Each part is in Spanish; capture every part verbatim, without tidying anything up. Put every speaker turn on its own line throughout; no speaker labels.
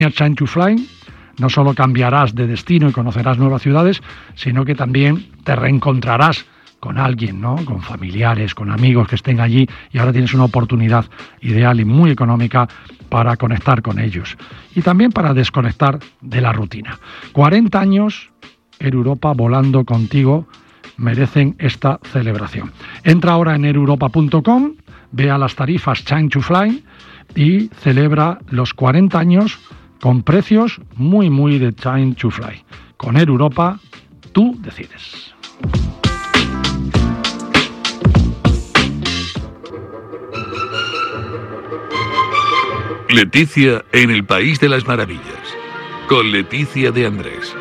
Time to Fly, no solo cambiarás de destino y conocerás nuevas ciudades, sino que también te reencontrarás con alguien, ¿no? Con familiares, con amigos que estén allí, y ahora tienes una oportunidad ideal y muy económica para conectar con ellos y también para desconectar de la rutina. cuarenta años Air Europa volando contigo merecen esta celebración. Entra ahora en air europa punto com, vea las tarifas Time to Fly y celebra los cuarenta años con precios muy muy de Time to Fly. Con Air Europa, tú decides.
Leticia en el País de las Maravillas, con Leticia de Andrés.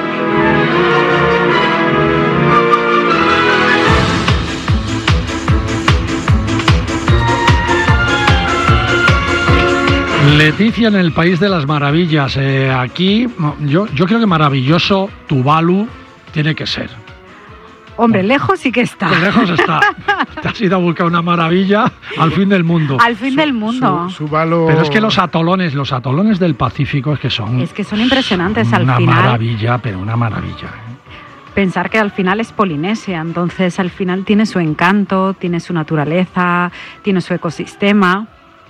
Leticia en el País de las Maravillas. Eh, aquí, yo, yo creo que maravilloso Tuvalu tiene que ser.
Hombre, lejos sí que está.
Pues lejos está. Te has ido a buscar una maravilla al fin del mundo.
Al fin su, del mundo.
Su, su valo...
Pero es que los atolones, los atolones del Pacífico es que son...
Es que son impresionantes al
una
final.
Una maravilla, pero una maravilla.
Pensar que al final es Polinesia, entonces al final tiene su encanto, tiene su naturaleza, tiene su ecosistema.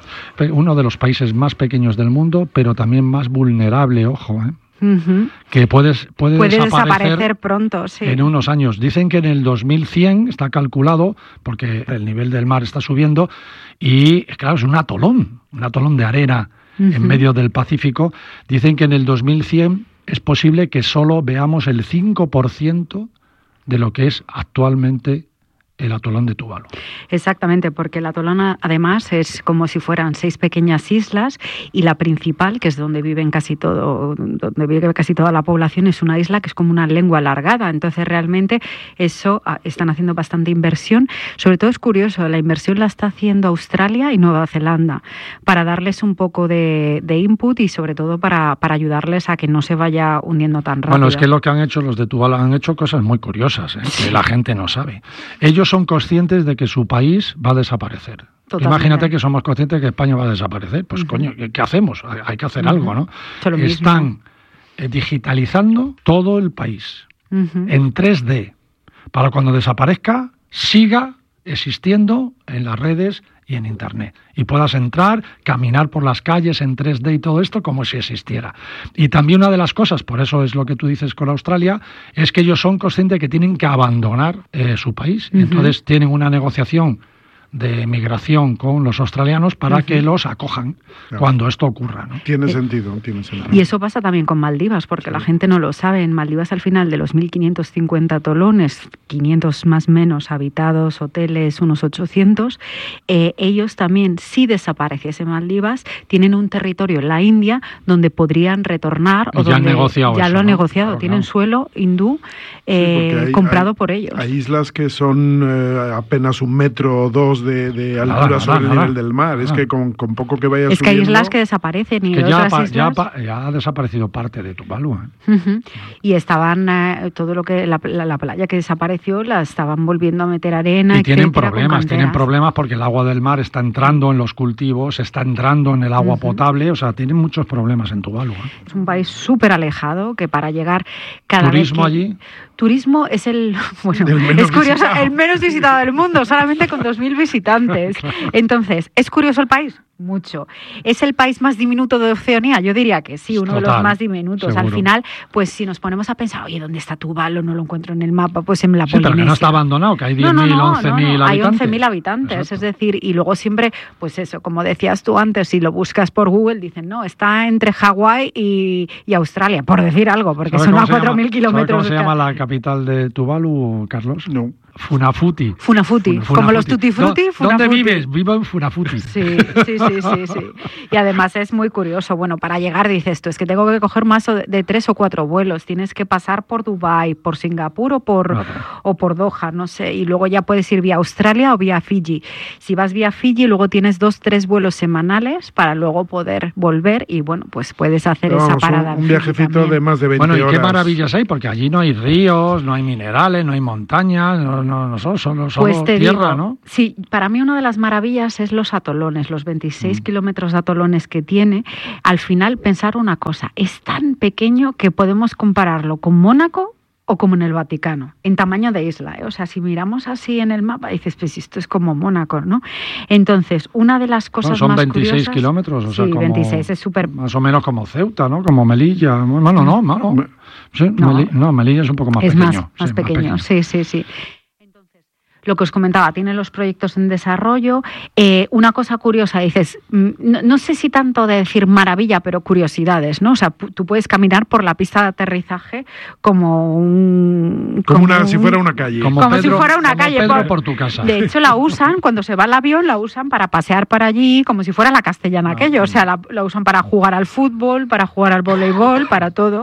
Uno de los países más pequeños del mundo, pero también más vulnerable, ojo, ¿eh? Uh-huh. Que puedes, puede,
puede
desaparecer,
desaparecer pronto, sí.
En unos años. Dicen que en el dos mil cien está calculado, porque el nivel del mar está subiendo, y claro, es un atolón, un atolón de arena uh-huh. en medio del Pacífico. Dicen que en el dos mil cien es posible que solo veamos el cinco por ciento de lo que es actualmente el atolón de Tuvalu.
Exactamente, porque el atolón además es como si fueran seis pequeñas islas y la principal, que es donde viven casi todo, donde vive casi toda la población, es una isla que es como una lengua alargada. Entonces realmente eso están haciendo bastante inversión. Sobre todo es curioso, la inversión la está haciendo Australia y Nueva Zelanda para darles un poco de, de input y sobre todo para, para ayudarles a que no se vaya hundiendo tan rápido.
Bueno, es que lo que han hecho los de Tuvalu han hecho cosas muy curiosas, ¿eh? Que la gente no sabe. Ellos son conscientes de que su país va a desaparecer. Totalmente. Imagínate que somos conscientes de que España va a desaparecer. Pues uh-huh. coño, ¿qué hacemos? Hay que hacer uh-huh. algo, ¿no? Están eh, digitalizando todo el país uh-huh. en tres D para cuando desaparezca siga existiendo en las redes y en Internet. Y puedas entrar, caminar por las calles en tres D y todo esto como si existiera. Y también una de las cosas, por eso es lo que tú dices con Australia, es que ellos son conscientes de que tienen que abandonar eh, su país. Uh-huh. Entonces tienen una negociación de migración con los australianos para uh-huh. que los acojan claro. cuando esto ocurra, ¿no?
Tiene eh, sentido, tiene sentido.
Y eso pasa también con Maldivas, porque sí. la gente no lo sabe. En Maldivas, al final de los mil quinientos cincuenta atolones, quinientos más menos habitados, hoteles, unos ochocientos, eh, ellos también, si desapareciese Maldivas, tienen un territorio en la India donde podrían retornar.
Y
o
ya
donde
han negociado
Ya
eso,
lo han
¿no?
negociado.
Claro,
tienen
claro.
suelo hindú eh,
sí, hay,
comprado
hay,
por ellos.
Hay islas que son eh, apenas un metro o dos de, de altura nada, sobre nada, el nivel nada. del mar. Nada. Es que con, con poco que vaya
es
subiendo...
Es que hay islas que desaparecen y
que
otras
ya,
islas...
Ya, pa, ya ha desaparecido parte de Tuvalu. ¿eh?
Uh-huh. Y estaban, eh, todo lo que... La, la, la playa que desapareció la estaban volviendo a meter arena,
y tienen
etcétera,
problemas, tienen problemas porque el agua del mar está entrando en los cultivos, está entrando en el agua uh-huh. potable, o sea, tienen muchos problemas en Tuvalu. ¿eh?
Es un país súper alejado que para llegar cada
¿Turismo
vez que...
allí?
Turismo es el... Bueno, es curioso, visitado. el menos visitado del mundo, solamente con dos mil visitantes. Claro. Entonces, ¿es curioso el país? Mucho. ¿Es el país más diminuto de Oceanía? Yo diría que sí, uno Total, de los más diminutos. Seguro. Al final, pues si nos ponemos a pensar, oye, ¿dónde está Tuvalu? No lo encuentro en el mapa, pues en la
sí,
Polinesia.
Pero que no está abandonado, que hay diez mil, no, no, no, once mil no, no. habitantes.
Hay once mil habitantes, Exacto. es decir, y luego siempre, pues eso, como decías tú antes, si lo buscas por Google, dicen, no, está entre Hawái y, y Australia, por decir algo, porque son a cuatro mil kilómetros.
¿Cómo se llama la capital de Tuvalu, Carlos?
No.
Funafuti.
Funafuti, Funafuti. Como los tutti frutti.
¿Dónde vives? Vivo en Funafuti.
Sí, sí, sí, sí, sí. Y además es muy curioso. Bueno, para llegar dices tú, es que tengo que coger más de tres o cuatro vuelos. Tienes que pasar por Dubái, por Singapur o por, no, o por Doha, no sé. Y luego ya puedes ir vía Australia o vía Fiji. Si vas vía Fiji, luego tienes dos, tres vuelos semanales para luego poder volver y, bueno, pues puedes hacer
Pero
esa
vamos,
parada.
Un, un viajecito de más de veinte
bueno,
horas.
Bueno, ¿y qué maravillas hay? Porque allí no hay ríos, no hay minerales, no hay montañas, no, no, no solo, solo, solo
pues te
tierra,
digo,
¿no?
Sí, para mí una de las maravillas es los atolones, los veintiséis
Mm.
kilómetros de atolones que tiene. Al final, pensar una cosa, es tan pequeño que podemos compararlo con Mónaco o como en el Vaticano, en tamaño de isla, ¿eh? O sea, si miramos así en el mapa, dices, pues esto es como Mónaco, ¿no? Entonces, una de las cosas
no, son
más
veintiséis
curiosas...
kilómetros, o sea,
sí,
como,
veintiséis, es súper...
más o menos como Ceuta, ¿no? Como Melilla. Bueno, no, no, no. Sí,
No.
Meli- no, Melilla es un poco más
es
pequeño.
más,
sí,
más pequeño, sí, sí, sí. Lo que os comentaba, tiene los proyectos en desarrollo. Eh, una cosa curiosa, dices, no, no sé si tanto de decir maravilla, pero curiosidades, ¿no? O sea, tú puedes caminar por la pista de aterrizaje como un...
Como,
como
una,
un,
si fuera una calle.
Como,
como
Pedro,
si fuera una
como
calle.
Pedro
Por,
por tu casa.
De hecho, la usan, cuando se va el avión, la usan para pasear para allí, como si fuera la Castellana
Ah,
aquello. O sea, la, la usan para jugar al fútbol, para jugar al voleibol, para todo.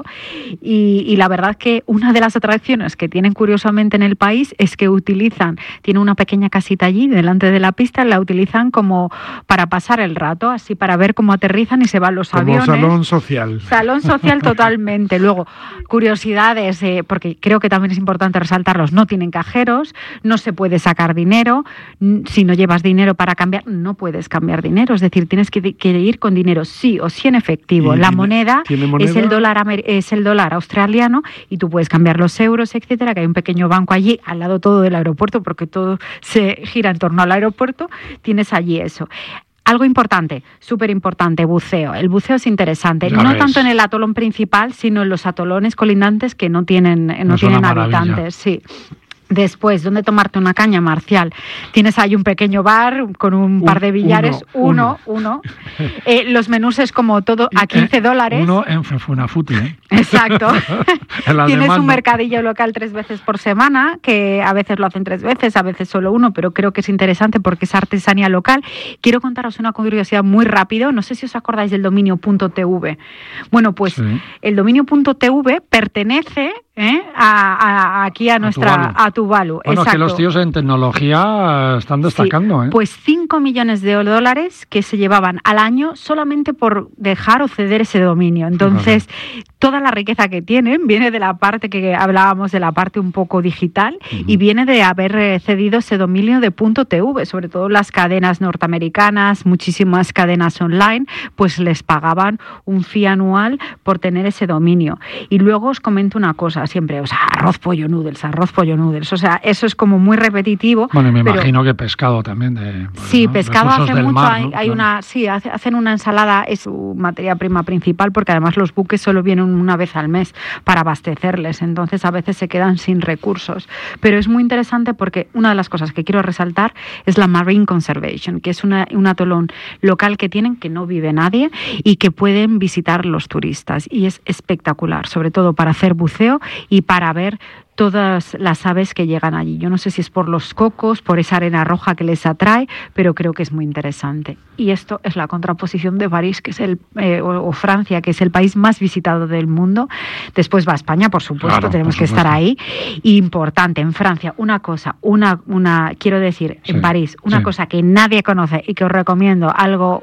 Y, y la verdad que una de las atracciones que tienen curiosamente en el país es que utilizan, tiene una pequeña casita allí delante de la pista, la utilizan como para pasar el rato, así para ver cómo aterrizan y se van los
Como
aviones.
salón social.
Salón social totalmente. Luego, curiosidades, eh, porque creo que también es importante resaltarlos, no tienen cajeros, no se puede sacar dinero, si no llevas dinero para cambiar, no puedes cambiar dinero, es decir, tienes que, que ir con dinero sí o sí en efectivo. La moneda,
moneda
es el dólar es el dólar australiano y tú puedes cambiar los euros, etcétera, que hay un pequeño banco allí, al lado todo del aeropuerto, porque todo se gira en torno al aeropuerto, tienes allí eso. Algo importante, súper importante, buceo. El buceo es interesante,
Ya
no
ves.
tanto en el atolón principal, sino en los atolones colindantes que no tienen, no
Es
tienen
una maravilla.
habitantes. Sí. Después, ¿dónde tomarte una caña, Marcial? Tienes ahí un pequeño bar con un,
Un-
par de billares,
uno,
uno, uno. Eh, los menús es como todo a quince dólares.
Uno en Funafuti, ¿eh?
Exacto.
En las
Tienes
demás,
un
no.
mercadillo local tres veces por semana, que a veces lo hacen tres veces, a veces solo uno, pero creo que es interesante porque es artesanía local. Quiero contaros una curiosidad muy rápido. No sé si os acordáis del dominio .tv. Bueno, pues
Sí.
el dominio .tv pertenece ¿eh? a, a- aquí a nuestra
Tuvalu.
a Tuvalu.
Bueno,
Exacto.
que los tíos en tecnología están destacando,
Sí,
¿eh?
pues cinco millones de dólares que se llevaban al año solamente por dejar o ceder ese dominio. Entonces, toda la riqueza que tienen viene de la parte que hablábamos, de la parte un poco digital,
Ujú.
y viene de haber eh, cedido ese dominio de .tv, sobre todo las cadenas norteamericanas, muchísimas cadenas online, pues les pagaban un fee anual por tener ese dominio. Y luego os comento una cosa siempre, o sea, arroz, pollo, noodles, arroz, pollo, noodles, o sea, eso es como muy repetitivo.
Bueno, y me
pero-
imagino que pescado también. De,
Sí,
¿no?
pescado
Recursos
hace
del
mucho,
mar,
hay,
¿no?
hay
Claro.
una, sí, hace- hacen una ensalada, es su materia prima principal, porque además los buques solo vienen una vez al mes para abastecerles, entonces a veces se quedan sin recursos. Pero es muy interesante porque una de las cosas que quiero resaltar es la Marine Conservation, que es una, un atolón local que tienen, que no vive nadie y que pueden visitar los turistas, y es espectacular, sobre todo para hacer buceo y para ver todas las aves que llegan allí. Yo no sé si es por los cocos, por esa arena roja que les atrae, pero creo que es muy interesante. Y esto es la contraposición de París, que es el eh, o, o Francia, que es el país más visitado del mundo. Después va España, por supuesto,
Claro,
tenemos
por
que
supuesto.
estar ahí. Y importante, en Francia, una cosa, una, una, quiero decir,
Sí,
en París, una
sí.
cosa que nadie conoce y que os recomiendo, algo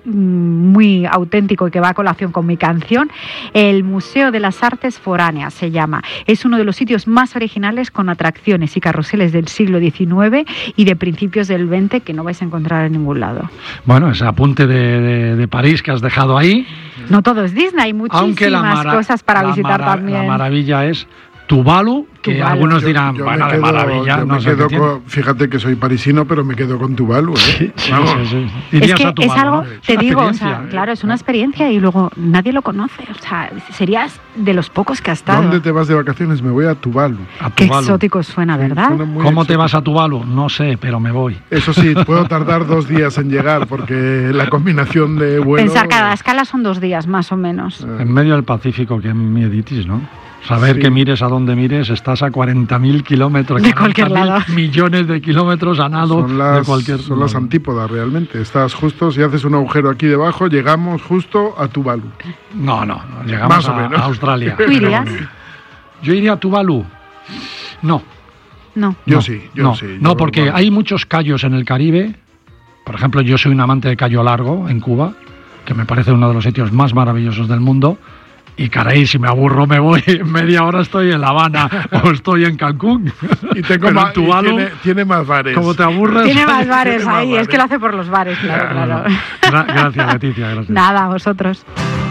muy auténtico y que va a colación con mi canción, el Museo de las Artes Foráneas se llama. Es uno de los sitios más originales, con atracciones y carruseles del siglo diecinueve y de principios del veinte que no vais a encontrar en ningún lado.
Bueno, ese apunte de, de- de París que has dejado ahí,
No todo es Disney, hay muchísimas
aunque la, mara-
cosas para
la
visitar
mara-
también.
la maravilla es Tuvalu, que
Tuvalu.
algunos
Yo-
dirán,
yo
bueno,
me
de
quedo-
maravilla,
yo
no
me
sé qué
quedo
tiene.
con- fíjate que soy parisino, pero me quedo con Tuvalu, ¿eh?
Sí, sí,
Vamos.
sí, sí. Irías
Es que
a Tuvalu,
es algo,
¿no?
te
Es una
digo, o
experiencia,
sea,
¿eh?
claro, es una experiencia y luego nadie lo conoce. O sea, serías de los pocos que ha estado.
¿Dónde te vas de vacaciones? Me voy a Tuvalu.
A
Qué
Tuvalu.
exótico suena, ¿verdad?
Suena muy
¿Cómo te
exótico.
vas a Tuvalu? No sé, pero me voy.
Eso sí, puedo tardar dos días en llegar porque la combinación de vuelo...
Pensar cada escala son dos días, más o menos.
Eh,
En medio del Pacífico, que mieditis, ¿no? Saber
Sí.
que mires a donde mires, estás a cuarenta mil kilómetros.
De cualquier
cuarenta mil
lado.
millones de kilómetros a nado
Son las,
de cualquier
son las
lado.
antípodas realmente. Estás justo, si haces un agujero aquí debajo, llegamos justo a Tuvalu.
No, no, no, llegamos
Más o
a,
menos.
a Australia.
¿Tú irías?
Yo iría a Tuvalu. No.
No.
Yo
no,
sí, yo
no,
sí.
No,
yo-
porque
vamos.
hay muchos cayos en el Caribe. Por ejemplo, yo soy un amante de Cayo Largo, en Cuba, que me parece uno de los sitios más maravillosos del mundo. Y caray, si me aburro me voy, en media hora estoy en La Habana o estoy en Cancún.
Y, tengo más, y tiene, tiene más bares.
Como te aburres.
Tiene más bares
tiene
ahí,
más
es que lo hace por los bares, claro, claro.
Gra- gracias, Leticia, gracias.
Nada, a vosotros.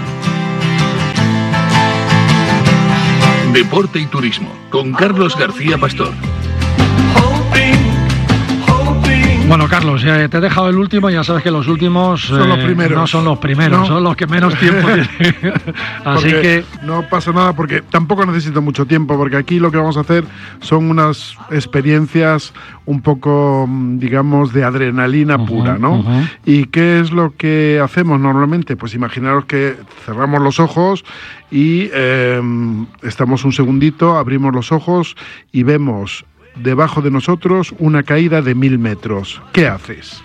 Deporte y turismo, con Carlos García Pastor.
Bueno, Carlos, ya te he dejado el último, ya sabes que los últimos
son los primeros.
Eh, no son los primeros, no. Son los que menos tiempo tienen. Así
porque
que
no pasa nada, porque tampoco necesito mucho tiempo, porque aquí lo que vamos a hacer son unas experiencias un poco, digamos, de adrenalina uh-huh, pura, ¿no? Uh-huh. ¿Y qué es lo que hacemos normalmente? Pues imaginaros que cerramos los ojos y eh, estamos un segundito, abrimos los ojos y vemos debajo de nosotros una caída de mil metros. ¿Qué haces?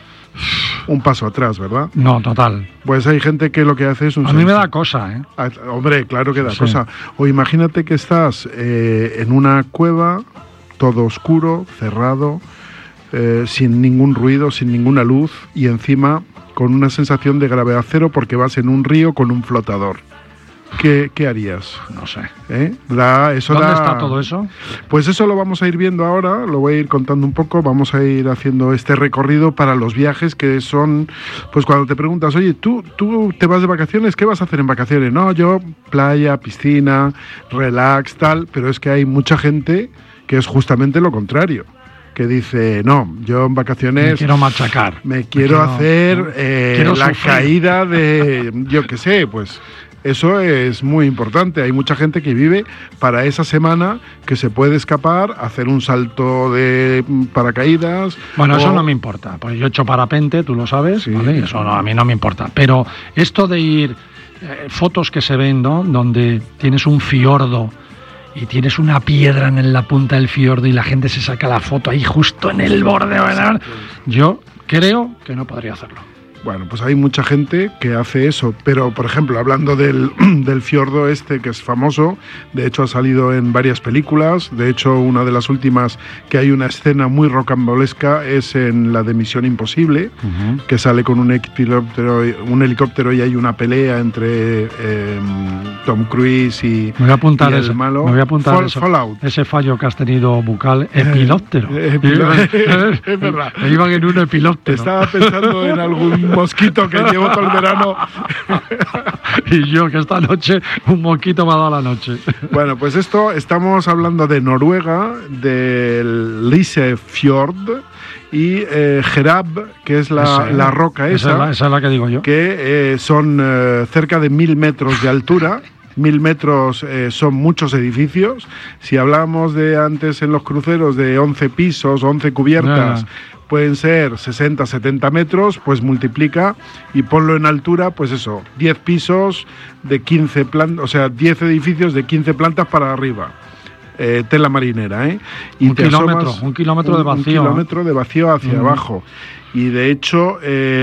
Un paso atrás, ¿verdad?
No, total.
Pues hay gente que lo que hace es un...
A mí me da cosa, ¿eh?
Ah, hombre, claro que da
sí.
cosa. O imagínate que estás eh, en una cueva, todo oscuro, cerrado, eh, sin ningún ruido, sin ninguna luz, y encima con una sensación de gravedad cero porque vas en un río con un flotador. ¿Qué, qué harías?
No sé.
¿Eh? Da, eso
¿Dónde
da...
está todo eso?
Pues eso lo vamos a ir viendo ahora, lo voy a ir contando un poco, vamos a ir haciendo este recorrido para los viajes que son, pues cuando te preguntas, oye, ¿tú, tú te vas de vacaciones? ¿Qué vas a hacer en vacaciones? No, yo playa, piscina, relax, tal, pero es que hay mucha gente que es justamente lo contrario. Que dice, no, yo en vacaciones...
Me quiero machacar.
Me quiero, me quiero hacer
no,
eh,
quiero
la
sufrir.
caída de, yo qué sé, pues... Eso es muy importante. Hay mucha gente que vive para esa semana que se puede escapar, hacer un salto de paracaídas.
Bueno,
o...
eso no me importa. Pues yo he hecho parapente, tú lo sabes, sí. ¿Vale? Eso no, a mí no me importa. Pero esto de ir, eh, fotos que se ven, ¿no? Donde tienes un fiordo y tienes una piedra en la punta del fiordo y la gente se saca la foto ahí justo en el borde, ¿verdad? Yo creo que no podría hacerlo.
Bueno, pues hay mucha gente que hace eso, pero por ejemplo, hablando del, del fiordo este que es famoso, de hecho ha salido en varias películas, de hecho una de las últimas que hay una escena muy rocambolesca es en la de Misión Imposible, uh-huh. que sale con un helicóptero, un helicóptero y hay una pelea entre eh, Tom Cruise y,
me voy a apuntar
y el
ese,
malo.
Me voy a apuntar
Fall,
eso,
Fallout.
Ese fallo que has tenido bucal, epilóptero.
Eh, epiló- es verdad.
Me iban en un epilóptero.
Estaba pensando en algún mosquito que llevo todo el verano.
Y yo, que esta noche un mosquito me ha dado la noche.
Bueno, pues esto, estamos hablando de Noruega, del Lysefjord y eh, Gerab, que es la, esa, la roca esa.
Esa es la, esa es la que digo yo.
Que eh, son eh, cerca de mil metros de altura. Mil metros eh, son muchos edificios. Si hablábamos de antes en los cruceros de once pisos, once cubiertas, yeah. pueden ser sesenta, setenta metros, pues multiplica y ponlo en altura, pues eso, diez pisos de quince plantas, o sea, diez edificios de quince plantas para arriba. Eh, tela marinera, ¿eh? Y
un kilómetro, un kilómetro
un,
de vacío.
Un kilómetro de vacío hacia mm. abajo. Y de hecho eh,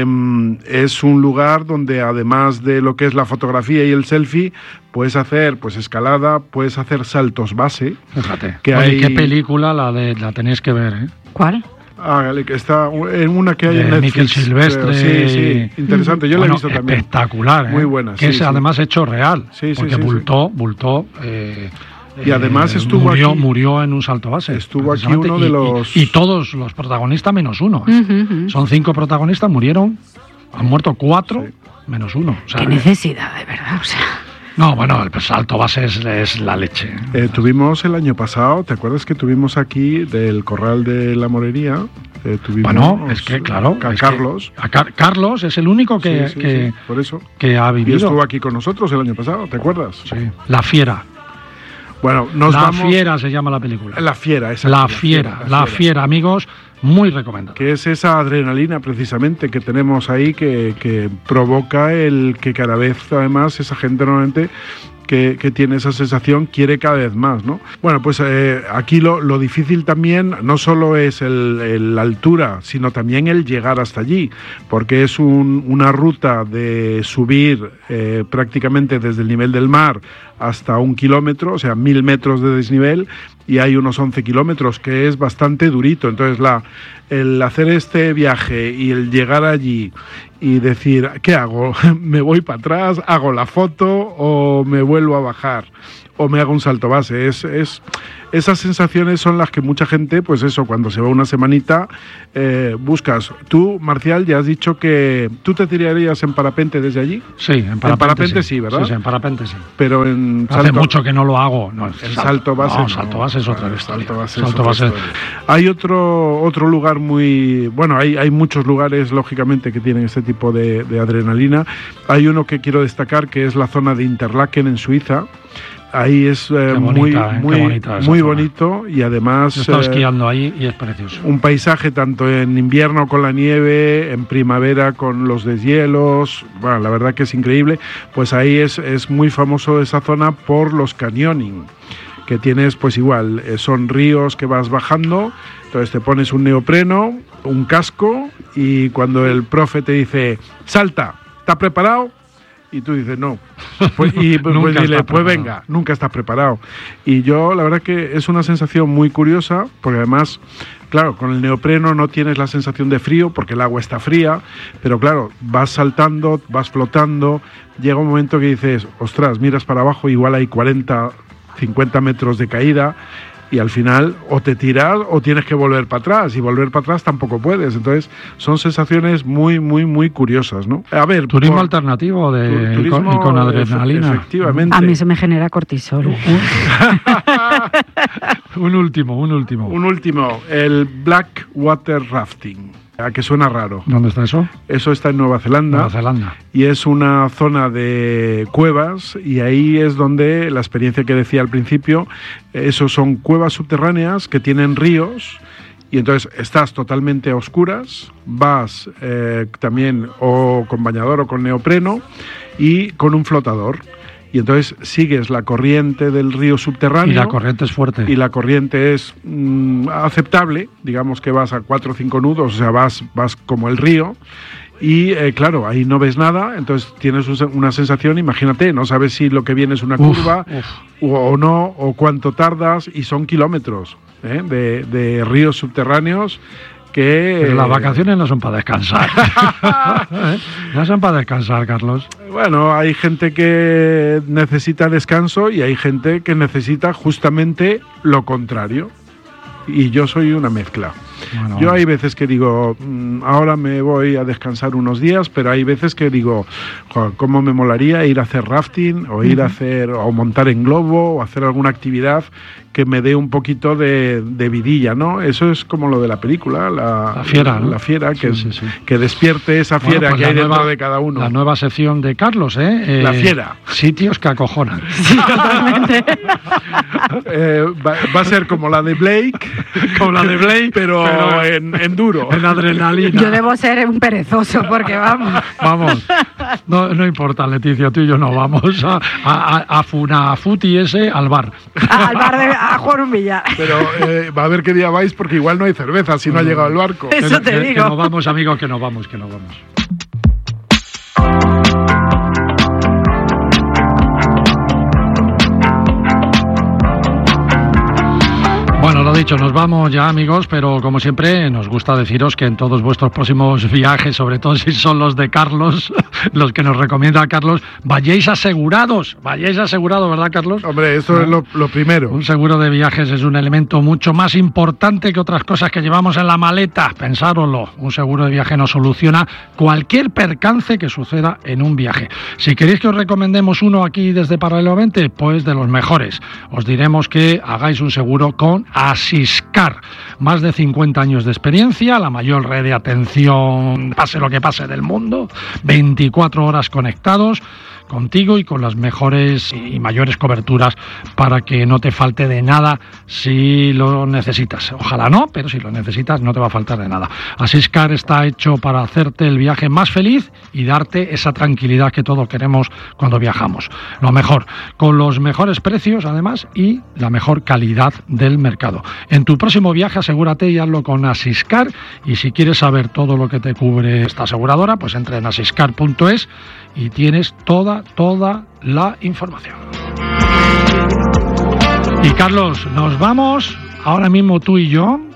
es un lugar donde además de lo que es la fotografía y el selfie, puedes hacer pues escalada, puedes hacer saltos base.
Fíjate.
Que
Oye,
hay...
qué película la de la tenéis que ver, ¿eh?
¿Cuál?
Ah, que está en una que hay
de
en Netflix.
Miquel Silvestre.
Sí, sí, interesante. Yo
bueno,
la he visto también.
Espectacular, ¿eh?
Muy buena.
Que
sí,
es
sí.
además hecho real.
Sí, sí,
porque
sí,
bultó,
sí.
bultó. Eh,
Y además
eh,
estuvo
murió,
aquí,
murió en un salto base.
Estuvo aquí uno
y,
de los...
Y, y todos los protagonistas menos uno. ¿eh?
Uh-huh, uh-huh.
Son cinco protagonistas, murieron, han muerto cuatro, sí. menos uno. O sea,
qué necesidad, de verdad, o sea...
No, bueno, el salto base es, es la leche.
Eh, tuvimos el año pasado, ¿te acuerdas que tuvimos aquí del Corral de la Morería? Eh, tuvimos,
bueno, es que claro,
a
es
Carlos.
Que a Car- Carlos es el único que,
sí, sí,
que,
sí, por eso.
que ha vivido.
Y estuvo aquí con nosotros el año pasado, ¿te acuerdas?
Sí, La Fiera.
Bueno, nos
La
vamos...
Fiera se llama la película.
La Fiera, esa.
La,
la
fiera,
fiera,
la
la
fiera,
fiera,
amigos, muy recomendable.
Que es esa adrenalina precisamente que tenemos ahí que, que provoca el que cada vez además esa gente normalmente que, que tiene esa sensación quiere cada vez más, ¿no? Bueno, pues eh, aquí lo, lo difícil también no solo es el, el, la altura, sino también el llegar hasta allí, porque es un, una ruta de subir eh, prácticamente desde el nivel del mar hasta un kilómetro, o sea, mil metros de desnivel, y hay unos once kilómetros, que es bastante durito. Entonces, la, el hacer este viaje y el llegar allí y decir, ¿qué hago? ¿Me voy para atrás? ¿Hago la foto o me vuelvo a bajar? ¿O me hago un salto base? Es, es, esas sensaciones son las que mucha gente, pues eso, cuando se va una semanita, eh, buscas. Tú, Marcial, ya has dicho que tú te tirarías en parapente desde allí.
Sí, en parapente,
en parapente sí.
sí,
¿verdad?
Sí, sí, en parapente sí.
Pero en
Hace
salto,
mucho que no lo hago. No,
en salto, salto base.
No,
no.
salto base es otra
Vale,
historia.
Salto base.
Salto
es
base.
otra historia. Hay otro, otro lugar muy... Bueno, hay, hay muchos lugares, lógicamente, que tienen este tipo de, de adrenalina. Hay uno que quiero destacar, que es la zona de Interlaken, en Suiza. Ahí es eh, bonita, muy, eh, muy, bonita muy bonito y además...
Yo estaba
eh,
esquiando ahí y es precioso.
Un paisaje tanto en invierno con la nieve, en primavera con los deshielos, bueno, la verdad que es increíble. Pues ahí es, es muy famoso esa zona por los canyoning, que tienes pues igual, eh, son ríos que vas bajando, entonces te pones un neopreno, un casco y cuando el profe te dice, salta, ¿estás preparado? Y tú dices, no. Pues, y pues dile, pues venga, nunca estás preparado. Y yo, la verdad que es una sensación muy curiosa, porque además, claro, con el neopreno no tienes la sensación de frío, porque el agua está fría, pero claro, vas saltando, vas flotando, llega un momento que dices, ostras, miras para abajo, igual hay cuarenta, cincuenta metros de caída, y al final o te tiras o tienes que volver para atrás, y volver para atrás tampoco puedes. Entonces son sensaciones muy, muy, muy curiosas, ¿no? A ver,
turismo
por,
alternativo de
tu, turismo,
y con adrenalina.
Efectivamente.
A mí se me genera cortisol.
un último, un último.
Un último, el Black Water Rafting. ¿A que suena raro?
¿Dónde está eso?
Eso está en Nueva Zelanda.
Nueva Zelanda.
Y es una zona de cuevas, y ahí es donde la experiencia que decía al principio, eso son cuevas subterráneas que tienen ríos, y entonces estás totalmente a oscuras, vas eh, también o con bañador o con neopreno y con un flotador. Y entonces sigues la corriente del río subterráneo.
Y la corriente es fuerte.
Y la corriente es mmm, aceptable, digamos que vas a cuatro o cinco nudos, o sea, vas, vas como el río. Y eh, claro, ahí no ves nada, entonces tienes una sensación, imagínate, no sabes si lo que viene es una uf, curva uf. O, o no, o cuánto tardas, y son kilómetros ¿eh? de, de ríos subterráneos. Que...
Pero las vacaciones no son para descansar. ¿Eh? No son para descansar, Carlos.
Bueno, hay gente que necesita descanso y hay gente que necesita justamente lo contrario. Y yo soy una mezcla. Bueno, yo hay veces que digo, ahora me voy a descansar unos días, pero hay veces que digo, ¿cómo me molaría ir a hacer rafting o ir a hacer o montar en globo o hacer alguna actividad que me dé un poquito de, de vidilla, ¿no? Eso es como lo de la película, la,
la fiera, ¿no?
La fiera, que,
sí, sí, sí.
que despierte esa fiera bueno, pues que hay
nueva,
dentro de cada uno.
La nueva sección de Carlos, ¿eh? eh
la fiera.
Sitios que acojonan.
Sí, totalmente.
eh, va, va a ser como la de Blake,
como la de Blake,
pero, pero en, en duro.
En adrenalina.
Yo debo ser un perezoso, porque vamos.
Vamos. No, no importa, Leticia, tú y yo no vamos a, a, a, a Funafuti ese al bar.
Al bar de a jugar un billar.
Pero eh, va a ver qué día vais, porque igual no hay cerveza si no, no ha llegado el barco.
Eso te
que,
digo.
Que nos vamos, amigos, que nos vamos, que nos vamos. Bueno, lo dicho, nos vamos ya, amigos, pero como siempre nos gusta deciros que en todos vuestros próximos viajes, sobre todo si son los de Carlos, los que nos recomienda Carlos, vayáis asegurados, vayáis asegurados, ¿verdad, Carlos?
Hombre, eso ¿no? es lo, lo primero.
Un seguro de viajes es un elemento mucho más importante que otras cosas que llevamos en la maleta, pensároslo. Un seguro de viaje nos soluciona cualquier percance que suceda en un viaje. Si queréis que os recomendemos uno aquí desde Paralelamente, pues de los mejores. Os diremos que hagáis un seguro con Asiscar, más de cincuenta años de experiencia, la mayor red de atención, pase lo que pase del mundo, veinticuatro horas conectados contigo y con las mejores y mayores coberturas para que no te falte de nada si lo necesitas. Ojalá no, pero si lo necesitas no te va a faltar de nada. Asiscar está hecho para hacerte el viaje más feliz y darte esa tranquilidad que todos queremos cuando viajamos. Lo mejor, con los mejores precios además y la mejor calidad del mercado. En tu próximo viaje asegúrate y hazlo con Asiscar, y si quieres saber todo lo que te cubre esta aseguradora, pues entra en asiscar punto es y tienes toda, toda la información. Y Carlos, nos vamos ahora mismo tú y yo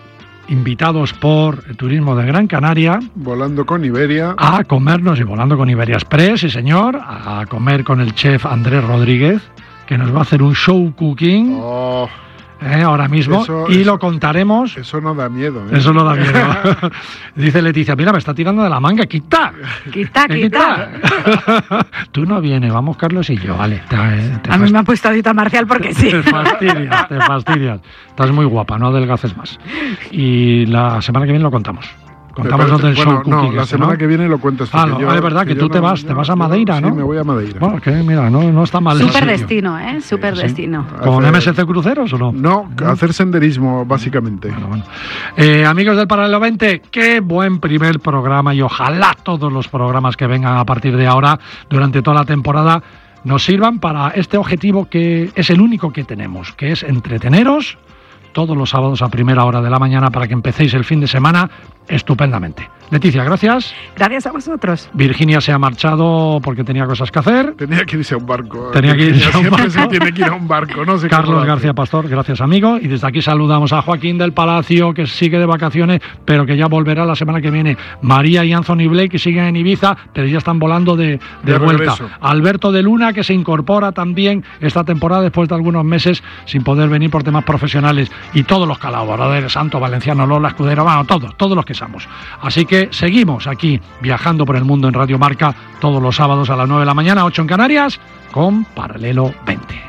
invitados por el Turismo de Gran Canaria.
Volando con Iberia.
A comernos y volando con Iberia Express, sí señor, a comer con el chef Andrés Rodríguez, que nos va a hacer un show cooking.
Oh.
Eh, ahora mismo,
eso,
y
eso,
lo contaremos.
Eso no da miedo. ¿eh?
Eso no da miedo. Dice Leticia, mira, me está tirando de la manga, quita.
Quita, quita.
Tú no vienes, vamos Carlos y yo, vale. Te, te
a mí me han puesto Dita Marcial porque sí.
Te fastidias, te fastidias. Estás muy guapa, no adelgaces más. Y la semana que viene lo contamos. Contamos donde el
bueno,
show
no,
cooking
la
este,
semana
¿no?
que viene lo cuentas tú.
Ah, no,
yo,
es verdad que, que tú te vas,
no,
te vas a
yo,
Madeira, ¿no?
Sí, me voy a Madeira.
Bueno, que mira, no, no está mal.
Súper destino, ¿eh? Súper sí, destino.
Sí. ¿Con hacer... M S C Cruceros o no?
No, ¿no? Hacer senderismo, básicamente.
Bueno, bueno. Eh, amigos del Paralelo veinte, qué buen primer programa y ojalá todos los programas que vengan a partir de ahora, durante toda la temporada, nos sirvan para este objetivo que es el único que tenemos, que es entreteneros todos los sábados a primera hora de la mañana para que empecéis el fin de semana estupendamente. Leticia, gracias.
Gracias a vosotros.
Virginia se ha marchado porque tenía cosas que hacer.
Tenía que irse a un barco.
Tenía que irse a un barco.
Se tiene que ir a un barco, no sé.
Carlos García Pastor, gracias amigo. Y desde aquí saludamos a Joaquín del Palacio, que sigue de vacaciones, pero que ya volverá la semana que viene. María y Anthony Blake, que siguen en Ibiza, pero ya están volando de, de, de vuelta. Regreso. Alberto de Luna, que se incorpora también esta temporada después de algunos meses sin poder venir por temas profesionales. Y todos los colaboradores, Santo, Valenciano, Lola, Escudero, bueno, todos, todos los que somos. Así que seguimos aquí viajando por el mundo en Radio Marca todos los sábados a las nueve de la mañana, ocho en Canarias, con Paralelo veinte.